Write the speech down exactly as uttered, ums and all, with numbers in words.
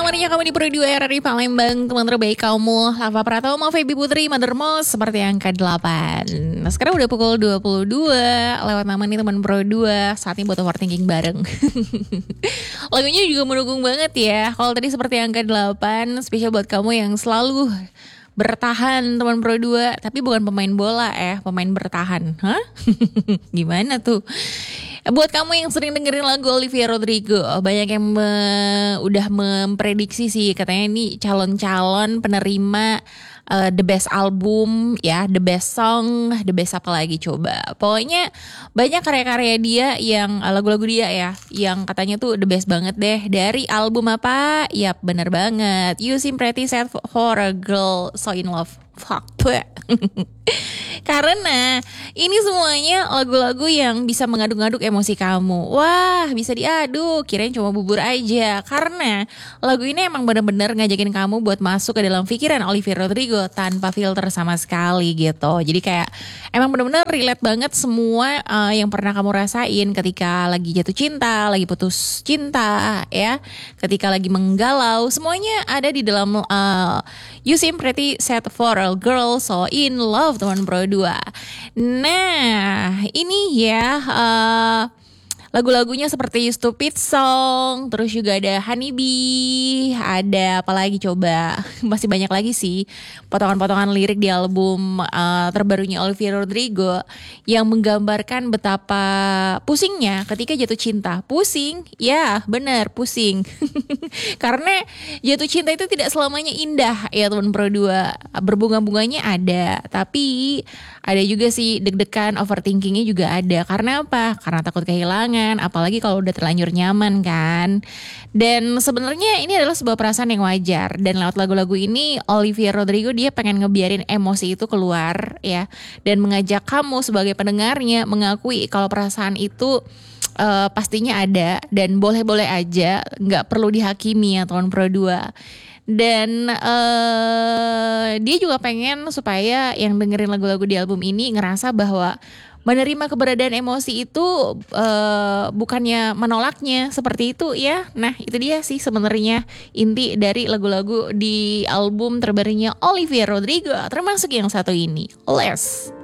Semuanya kamu di Pro dua R R I Palembang, teman terbaik kamu Lava Pratama, Feby Putri, Mother Mouse seperti angka delapan. Nah sekarang udah pukul dua puluh dua, lewat nama nih teman Pro dua, saatnya buat overthinking bareng. Lagunya juga mendukung banget ya. Kalau tadi seperti angka delapan, spesial buat kamu yang selalu bertahan teman Pro dua, tapi bukan pemain bola ya, pemain bertahan. Hah? Gimana tuh? Buat kamu yang sering dengerin lagu Olivia Rodrigo, banyak yang me, udah memprediksi sih, katanya ini calon-calon penerima uh, the best album, ya, the best song, the best apa lagi coba. Pokoknya banyak karya-karya dia yang uh, lagu-lagu dia ya, yang katanya tuh the best banget deh. Dari album apa? Yap, bener banget. You Seem Pretty Sad for a Girl So In Love. Fuck. Karena ini semuanya lagu-lagu yang bisa mengaduk-aduk emosi kamu. Wah, bisa diaduk, kirain cuma bubur aja. Karena lagu ini emang bener-bener ngajakin kamu buat masuk ke dalam pikiran Olivia Rodrigo tanpa filter sama sekali gitu. Jadi kayak emang bener-bener relate banget semua uh, yang pernah kamu rasain ketika lagi jatuh cinta, lagi putus cinta ya, ketika lagi menggalau. Semuanya ada di dalam uh, You Seem Pretty Sad for a Girl So In Love, teman Pro dua. Nah, ini ya uh, lagu-lagunya seperti Stupid Song, terus juga ada Honeybee, ada apa lagi coba? Masih banyak lagi sih potongan-potongan lirik di album uh, terbarunya Olivia Rodrigo yang menggambarkan betapa pusingnya ketika jatuh cinta. Pusing, ya benar pusing. Karena jatuh cinta itu tidak selamanya indah ya teman Pro dua. Berbunga-bunganya ada, tapi ada juga sih deg-degan, overthinkingnya juga ada. Karena apa? Karena takut kehilangan, apalagi kalau udah terlanjur nyaman kan. Dan sebenarnya ini adalah sebuah perasaan yang wajar. Dan lewat lagu-lagu ini Olivia Rodrigo dia pengen ngebiarin emosi itu keluar ya, dan mengajak kamu sebagai pendengarnya mengakui kalau perasaan itu uh, pastinya ada dan boleh-boleh aja, nggak perlu dihakimi ya teman Pro dua. Dan uh, dia juga pengen supaya yang dengerin lagu-lagu di album ini ngerasa bahwa menerima keberadaan emosi itu uh, bukannya menolaknya seperti itu ya. Nah itu dia sih sebenarnya inti dari lagu-lagu di album terbarunya Olivia Rodrigo, termasuk yang satu ini, Less.